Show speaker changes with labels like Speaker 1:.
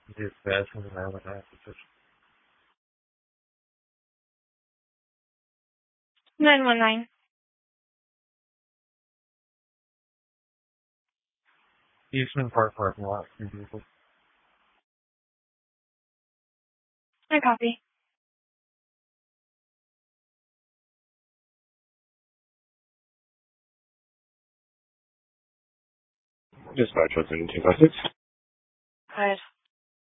Speaker 1: Dispatch from the Maryland Office.
Speaker 2: 919.
Speaker 1: Eastman Park parking lot, 3 vehicles.
Speaker 2: I copy.
Speaker 1: Dispatch, what's in 256?
Speaker 2: Good.